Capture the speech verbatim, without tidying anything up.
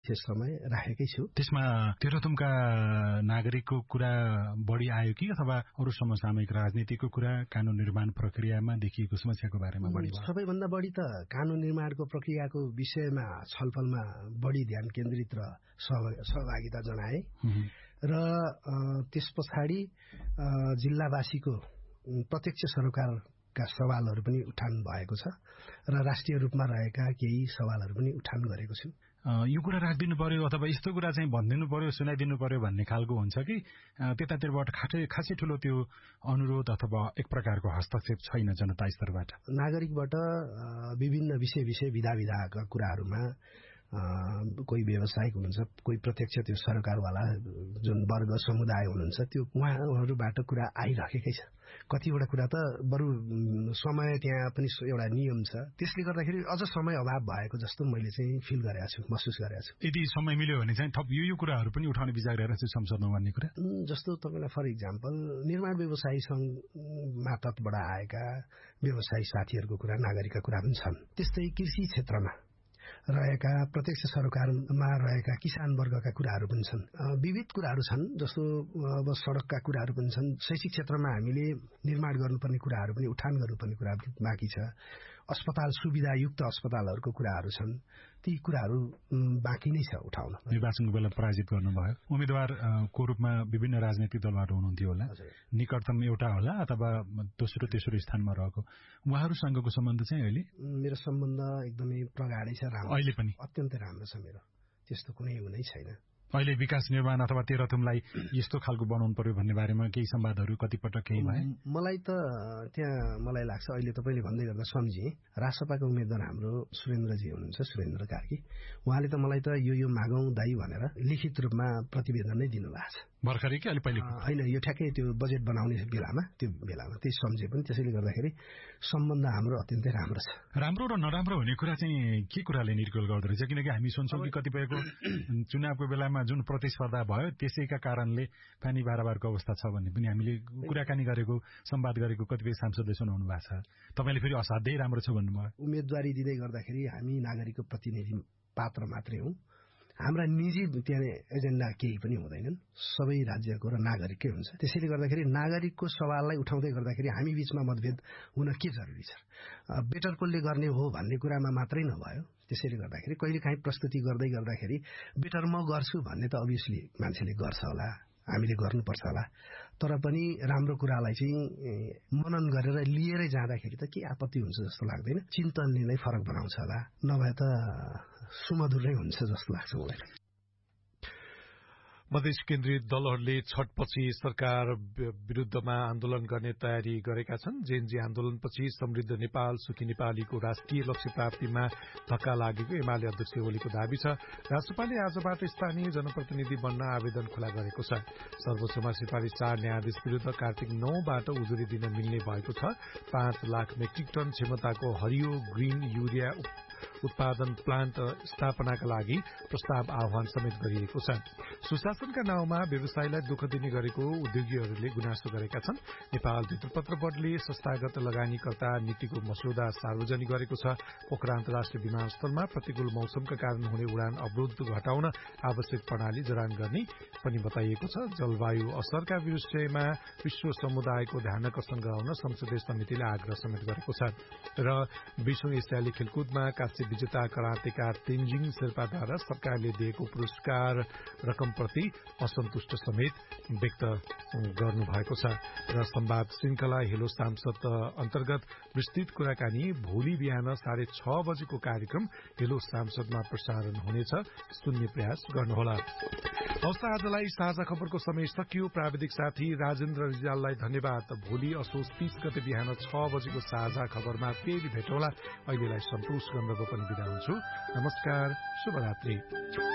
समय राखेकै छु। त्यसमा तेह्रथुमका नागरिकको कुरा बढी आयो कि अथवा अरू समसामयिक राजनीतिको कुरा, कानून निर्माण प्रक्रियामा देखिएको समस्याको बारेमा बढी भयो? सबैभन्दा बढी त कानून निर्माणको प्रक्रियाको विषयमा छलफलमा बढी ध्यान केन्द्रित र सहभागिता जनाए र त्यस पछाडि जिल्लावासीको प्रत्यक्ष सरोकारका सवालहरू पनि उठान भएको छ र राष्ट्रिय रूपमा रहेका केही सवालहरू पनि उठान गरेको छु। यो कुरा राखिदिनु पर्यो अथवा यस्तो कुरा चाहिँ भनिदिनु पर्यो, सुनाइदिनु पर्यो भन्ने खालको हुन्छ कि त्यतातिरबाट खासै खासै ठुलो त्यो अनुरोध अथवा एक प्रकारको हस्तक्षेप छैन जनता स्तरबाट? नागरिकबाट विभिन्न विषय विषय विधा विधाका कुराहरूमा कोही व्यवसायिक हुनुहुन्छ, कोही प्रत्यक्ष त्यो सरकारवाला जुन वर्ग समुदाय हुनुहुन्छ, त्यो उहाँहरूबाट कुरा आइराखेकै छ। कतिवटा कुरा त बरु समय त्यहाँ पनि एउटा नियम छ, त्यसले गर्दाखेरि अझ समय अभाव भएको जस्तो मैले चाहिँ फिल गरेको छु, महसुस गरेको छु। यदि समय मिल्यो भने चाहिँ थप यो यो कुराहरू पनि उठाउने विचार गरेर छु संसदमा भन्ने कुरा। जस्तो तपाईँलाई फर इक्जाम्पल निर्माण व्यवसायी सङ्घ मातहतबाट आएका व्यवसायी साथीहरूको कुरा, नागरिकका कुरा पनि छन्। त्यस्तै कृषि क्षेत्रमा रहेका प्रत्यक्ष सरकारमा रहेका किसान वर्गका कुराहरू पनि छन्। विविध कुराहरू छन्, जस्तो अब सडकका कुराहरू पनि छन्। शैक्षिक क्षेत्रमा हामीले निर्माण गर्नुपर्ने कुराहरू पनि उठान गर्नुपर्ने कुराहरू बाँकी छ। अस्पताल सुविधायुक्त अस्पतालहरूको कुराहरू छन्, ती कुराहरू बाँकी नै छ उठाउन। निर्वाचनको बेला पराजित गर्नुभयो, उम्मेद्वारको रूपमा विभिन्न राजनैतिक दलबाट हुनुहुन्थ्यो होला, निकटतम एउटा होला अथवा दोस्रो तेस्रो स्थानमा रहेको, उहाँहरूसँगको सम्बन्ध चाहिँ अहिले? मेरो सम्बन्ध एकदमै प्रगाढै छ, राम्रो, अहिले पनि अत्यन्तै राम्रो छ मेरो, त्यस्तो कुनै हुनै छैन। अहिले विकास निर्माण अथवा तेह्रथुमलाई यस्तो खालको बनाउनु पर्यो भन्ने बारेमा केही संवादहरू कतिपटक केही भए? मलाई त त्यहाँ मलाई लाग्छ, अहिले तपाईँले भन्दै गर्दा सम्झेँ, रासपाको उम्मेद्वार हाम्रो सुरेन्द्रजी हुनुहुन्छ, सुरेन्द्र कार्की, उहाँले त मलाई त यो यो मागौँ दाई भनेर लिखित रूपमा प्रतिवेदन नै दिनुभएको छ। भर्खरै कि अलि पहिले? होइन, यो ठ्याक्कै त्यो बजेट बनाउने बेलामा, त्यो बेलामा त्यही सम्झे पनि। त्यसैले गर्दाखेरि सम्बन्ध हाम्रो अत्यन्तै राम्रो छ। राम्रो र नराम्रो हुने कुरा चाहिँ के कुराले निर्कुल गर्दो रहेछ? किनकि हामी सुन्छौँ कि कतिपयको चुनावको बेलामा जुन प्रतिस्पर्धा भयो त्यसैका कारणले पानी बाराबारको अवस्था छ भन्ने पनि हामीले कुराकानी गरेको, संवाद गरेको कतिपय सांसदले सुनाउनु भएको छ। तपाईँले फेरि असाध्यै राम्रो छ भन्नुभयो। उम्मेदवारी दिँदै गर्दाखेरि हामी नागरिकको प्रतिनिधि पात्र मात्रै हौँ, हाम्रा निजी त्यहाँ एजेन्डा केही पनि हुँदैनन्, सबै राज्यको र नागरिककै हुन्छ। त्यसैले गर्दाखेरि नागरिकको सवाललाई उठाउँदै गर्दाखेरि हामी बीचमा मतभेद हुन के जरुरी छ? बेटर कसले गर्ने हो भन्ने कुरामा मात्रै नभयो। त्यसैले गर्दाखेरि कहिलेकाहीँ प्रस्तुति गर्दै गर्दाखेरि बेटर म गर्छु भन्ने त अभियसली मान्छेले गर्छ होला, हामीले गर्नुपर्छ होला, तर पनि राम्रो कुरालाई चाहिँ मनन गरेर लिएरै जाँदाखेरि त के आपत्ति हुन्छ जस्तो लाग्दैन। चिन्तनले नै फरक बनाउँछ होला, नभए त सुमधुर नै हुन्छ जस्तो लाग्छ मलाई। मधेस केन्द्रित दलहरूले छठपछि सरकार विरुद्धमा आन्दोलन गर्ने तयारी गरेका छन्। जेएनजी आन्दोलनपछि समृद्ध नेपाल सुखी नेपालीको राष्ट्रिय लक्ष्य प्राप्तिमा धक्का लागेको एमाले अध्यक्ष ओलीको दावी छ। राष्ट्रपालले आजबाट स्थानीय जनप्रतिनिधि बन्न आवेदन खुला गरेको छ। सर्वोच्चमा सिफारिस चार न्यायाधीश विरूद्ध कार्तिक नौबाट उजुरी दिन मिल्ने भएको छ। पाँच लाख मेट्रिक टन क्षमताको हरियो ग्रीन युरिया उत्पादन प्लान्ट स्थापनाका लागि प्रस्ताव आह्वान समेत गरिएको छ। सुशासनका नाउँमा व्यवसायलाई दुःख दिने गरेको उद्योगीहरूले गुनासो गरेका छन्। नेपाल भित्रपत्र बोर्डले संस्थागत लगानीकर्ता नीतिको मसौदा सार्वजनिक गरेको छ। पोखरा अन्तर्राष्ट्रिय विमानस्थलमा प्रतिकूल मौसमका कारण हुने उडान अवरोध घटाउन आवश्यक प्रणाली जडान गर्ने पनि बताइएको छ। जलवायु असरका विषयमा विश्व समुदायको ध्यानाकर्षण गराउन संसदीय समितिले आग्रह समेत गरेको छ। र बीसौं एसियाली खेलकुदमा काँस्य विजेता करातेका तेन्जिङ शेर्पाद्वारा सरकारले दिएको पुरस्कार रकमप्रति असन्तुष्ट समेत व्यक्त गर्नुभएको छ। र संवाद श्रृंखला हेलो सांसद अन्तर्गत विस्तृत कुराकानी भोलि बिहान साढे छ बजेको कार्यक्रम हेलो सांसदमा प्रसारण हुनेछ, सुन्ने प्रयास गर्नुहोला। हवस्, आजलाई साझा खबरको समय सकियो। प्राविधिक साथी राजेन्द्र रिजाललाई धन्यवाद। भोलि असोज तीस गते बिहान छ बजेको साझा खबरमा फेरि भेटौँला। अहिलेलाई सन्तोष गन्धर्व पनि बिदा हुन्छु। नमस्कार, शुभरात्रि।